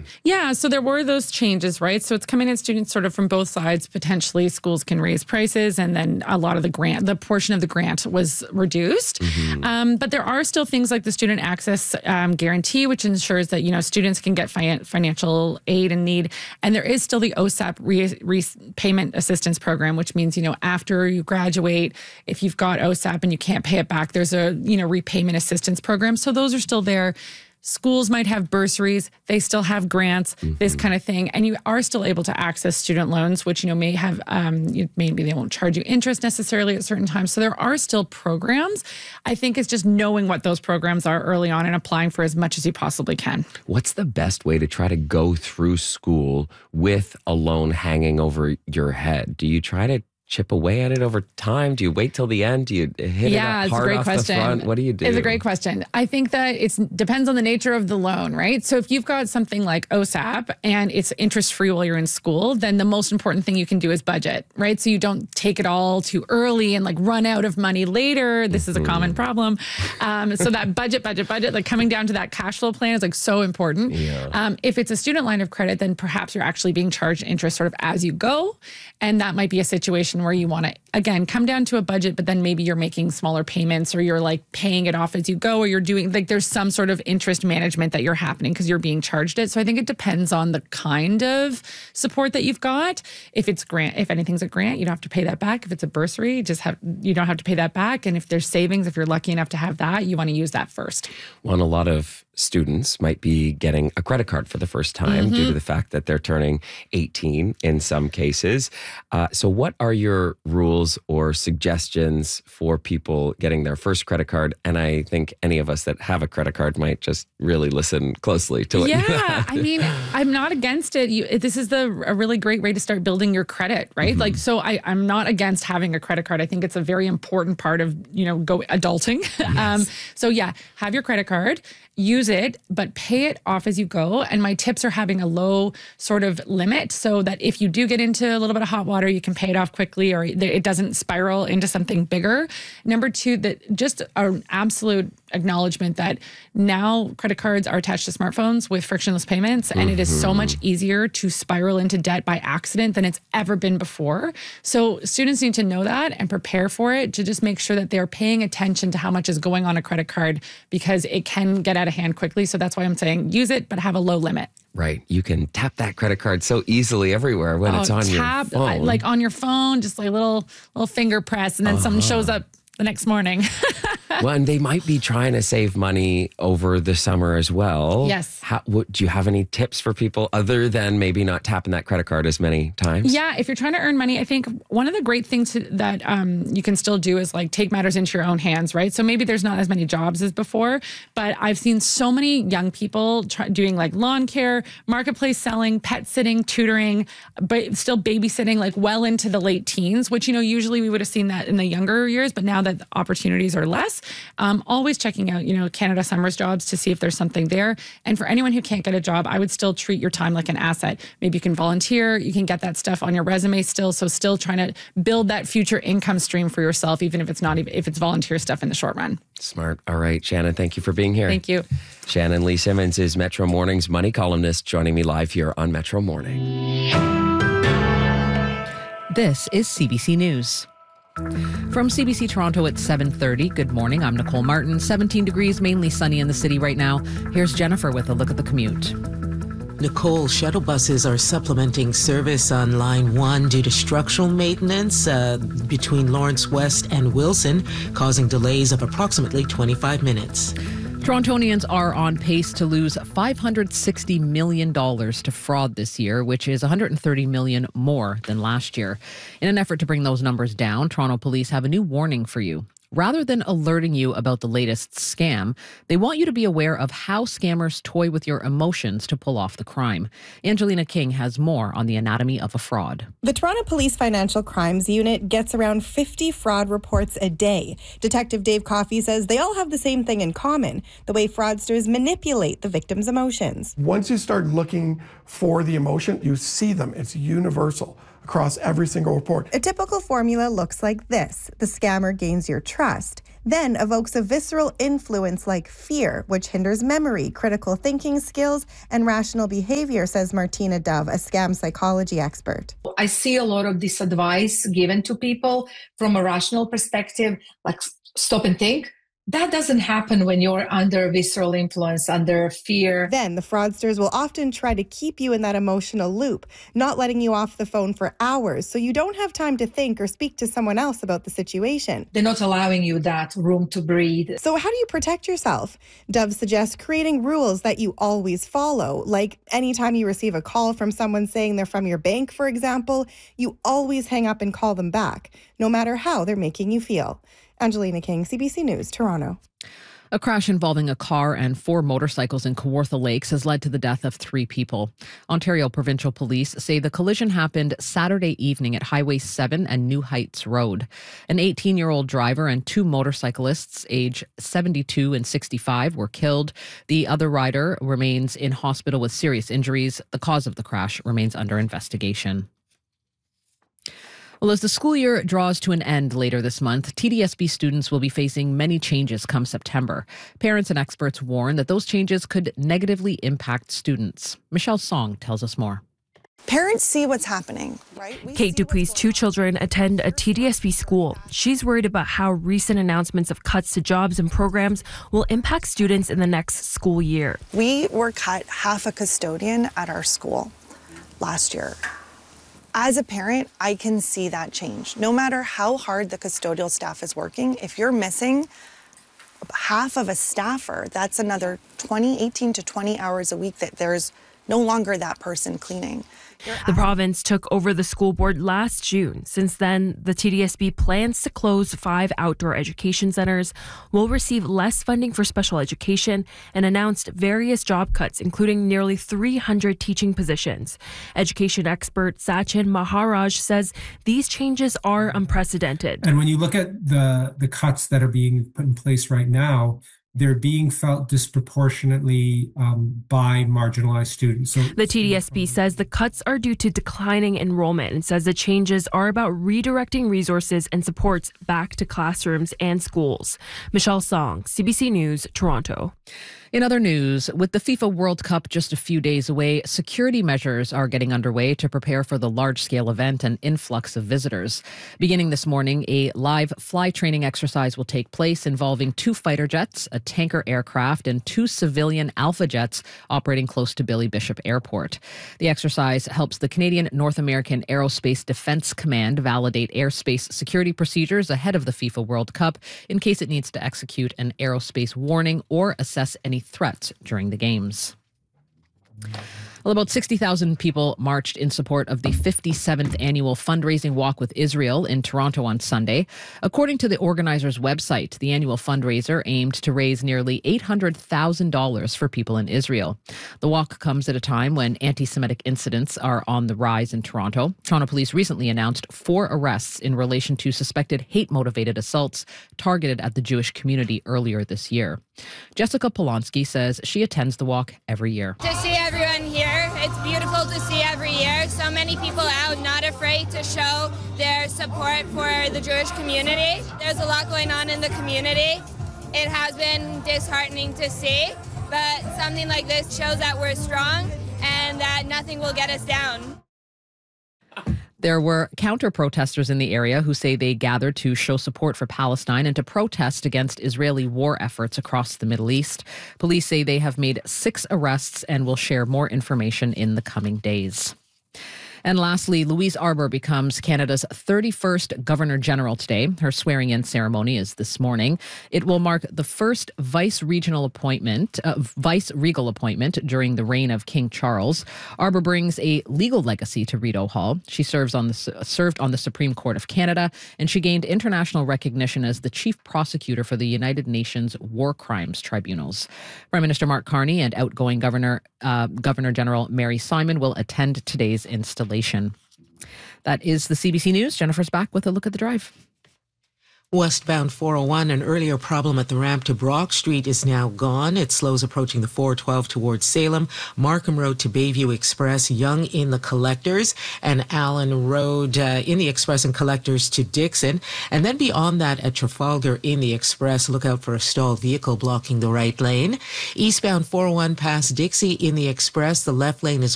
Yeah, so there were those changes, right? So it's coming at students sort of from both sides. Potentially schools can raise prices, and then a lot of the portion of the grant was reduced. But there are still things like the student access guarantee, which ensures that, students can get financial aid in need. And there is still the OSAP repayment assistance program, which means, after you graduate, if you've got OSAP and you can't pay it back, there's a, repayment assistance program. So those are still there. Schools might have bursaries. They still have grants, this kind of thing. And you are still able to access student loans, which, may have, maybe they won't charge you interest necessarily at certain times. So there are still programs. I think it's just knowing what those programs are early on and applying for as much as you possibly can. What's the best way to try to go through school with a loan hanging over your head? Do you try to chip away at it over time? Do you wait till the end? Do you hit it hard off the front? What do you do? It's a great question. I think that it depends on the nature of the loan, right? So if you've got something like OSAP and it's interest-free while you're in school, then the most important thing you can do is budget, right? So you don't take it all too early and run out of money later. This is a common problem. So that budget, coming down to that cash flow plan is so important. Yeah. If it's a student line of credit, then perhaps you're actually being charged interest sort of as you go. And that might be a situation where you want to, again, come down to a budget, but then maybe you're making smaller payments or you're paying it off as you go, or you're doing there's some sort of interest management that you're happening because you're being charged it. So I think it depends on the kind of support that you've got. If it's if anything's a grant, you don't have to pay that back. If it's a bursary, you don't have to pay that back. And if there's savings, if you're lucky enough to have that, you want to use that first. Well, a lot of students might be getting a credit card for the first time due to the fact that they're turning 18 in some cases. So what are your rules or suggestions for people getting their first credit card? And I think any of us that have a credit card might just really listen closely to it. Yeah, I mean, I'm not against it. This is a really great way to start building your credit, right? So I'm not against having a credit card. I think it's a very important part of, adulting. Yes. So yeah, have your credit card. Use it, but pay it off as you go. And my tips are having a low sort of limit so that if you do get into a little bit of hot water, you can pay it off quickly or it doesn't spiral into something bigger. Number two, that just an absolute acknowledgement that now credit cards are attached to smartphones with frictionless payments, and it is so much easier to spiral into debt by accident than it's ever been before. So students need to know that and prepare for it, to just make sure that they're paying attention to how much is going on a credit card, because it can get out of hand quickly. So that's why I'm saying use it, but have a low limit. Right. You can tap that credit card so easily everywhere when it's on your phone. Like on your phone, just little finger press, and then something shows up the next morning. Well, and they might be trying to save money over the summer as well. Yes. Do you have any tips for people other than maybe not tapping that credit card as many times? Yeah, if you're trying to earn money, I think one of the great things that you can still do is take matters into your own hands, right? So maybe there's not as many jobs as before, but I've seen so many young people doing lawn care, marketplace selling, pet sitting, tutoring, but still babysitting well into the late teens, which, usually we would have seen that in the younger years, but now that the opportunities are less, always checking out, Canada Summers jobs to see if there's something there. And for anyone who can't get a job, I would still treat your time like an asset. Maybe you can volunteer, you can get that stuff on your resume still. So still trying to build that future income stream for yourself, even if it's volunteer stuff in the short run. Smart. All right, Shannon, thank you for being here. Thank you. Shannon Lee Simmons is Metro Morning's money columnist, joining me live here on Metro Morning. This is CBC News. From CBC Toronto at 7:30, good morning. I'm Nicole Martin. 17 degrees, mainly sunny in the city right now. Here's Jennifer with a look at the commute. Nicole, shuttle buses are supplementing service on Line 1 due to structural maintenance between Lawrence West and Wilson, causing delays of approximately 25 minutes. Torontonians are on pace to lose $560 million to fraud this year, which is $130 million more than last year. In an effort to bring those numbers down, Toronto police have a new warning for you. Rather than alerting you about the latest scam, they want you to be aware of how scammers toy with your emotions to pull off the crime. Angelina King has more on the anatomy of a fraud. The Toronto Police Financial Crimes Unit gets around 50 fraud reports a day. Detective Dave Coffey says they all have the same thing in common: the way fraudsters manipulate the victim's emotions. Once you start looking for the emotion, you see them. It's universal across every single report. A typical formula looks like this. The scammer gains your trust. then evokes a visceral influence like fear, which hinders memory, critical thinking skills, and rational behavior, says Martina Dove, a scam psychology expert. I see a lot of this advice given to people from a rational perspective, like stop and think. That doesn't happen when you're under visceral influence, under fear. Then the fraudsters will often try to keep you in that emotional loop, not letting you off the phone for hours, so you don't have time to think or speak to someone else about the situation. They're not allowing you that room to breathe. So how do you protect yourself? Dove suggests creating rules that you always follow, like anytime you receive a call from someone saying they're from your bank, for example, you always hang up and call them back, no matter how they're making you feel. Angelina King, CBC News, Toronto. A crash involving a car and 4 motorcycles in Kawartha Lakes has led to the death of 3 people. Ontario Provincial Police say the collision happened Saturday evening at Highway 7 and New Heights Road. An 18-year-old driver and 2 motorcyclists, age 72 and 65, were killed. The other rider remains in hospital with serious injuries. The cause of the crash remains under investigation. Well, as the school year draws to an end later this month, TDSB students will be facing many changes come September. Parents and experts warn that those changes could negatively impact students. Michelle Song tells us more. Parents see what's happening, right? Kate Dupuy's 2 children attend a TDSB school. She's worried about how recent announcements of cuts to jobs and programs will impact students in the next school year. We were cut half a custodian at our school last year. As a parent, I can see that change. No matter how hard the custodial staff is working, if you're missing half of a staffer, that's another 18 to 20 hours a week that there's no longer that person cleaning. The province took over the school board last June. Since then, the TDSB plans to close 5 outdoor education centers, will receive less funding for special education, and announced various job cuts, including nearly 300 teaching positions. Education expert Sachin Maharaj says these changes are unprecedented. And when you look at the cuts that are being put in place right now, they're being felt disproportionately by marginalized students. So the TDSB says the cuts are due to declining enrollment and says the changes are about redirecting resources and supports back to classrooms and schools. Michelle Song, CBC News, Toronto. In other news, with the FIFA World Cup just a few days away, security measures are getting underway to prepare for the large-scale event and influx of visitors. Beginning this morning, a live fly training exercise will take place involving 2 fighter jets, a tanker aircraft, and 2 civilian Alpha jets operating close to Billy Bishop Airport. The exercise helps the Canadian North American Aerospace Defense Command validate airspace security procedures ahead of the FIFA World Cup in case it needs to execute an aerospace warning or assess any threats during the games. Well, about 60,000 people marched in support of the 57th annual fundraising walk with Israel in Toronto on Sunday. According to the organizers' website, the annual fundraiser aimed to raise nearly $800,000 for people in Israel. The walk comes at a time when anti-Semitic incidents are on the rise in Toronto. Toronto police recently announced 4 arrests in relation to suspected hate-motivated assaults targeted at the Jewish community earlier this year. Jessica Polonsky says she attends the walk every year. To see everyone here, it's beautiful to see every year. So many people out, not afraid to show their support for the Jewish community. There's a lot going on in the community. It has been disheartening to see, but something like this shows that we're strong and that nothing will get us down. There were counter-protesters in the area who say they gathered to show support for Palestine and to protest against Israeli war efforts across the Middle East. Police say they have made 6 arrests and will share more information in the coming days. And lastly, Louise Arbour becomes Canada's 31st Governor-General today. Her swearing-in ceremony is this morning. It will mark the first vice-regal appointment during the reign of King Charles. Arbour brings a legal legacy to Rideau Hall. She served on the Supreme Court of Canada, and she gained international recognition as the chief prosecutor for the United Nations War Crimes Tribunals. Prime Minister Mark Carney and outgoing Governor-General Mary Simon will attend today's installation. That is the CBC News. Jennifer's back with a look at the drive. Westbound 401, an earlier problem at the ramp to Brock Street is now gone. It slows approaching the 412 towards Salem, Markham Road to Bayview Express, Young in the Collectors, and Allen Road in the Express and Collectors to Dixon. And then beyond that at Trafalgar in the Express, look out for a stalled vehicle blocking the right lane. Eastbound 401 past Dixie in the Express, the left lane is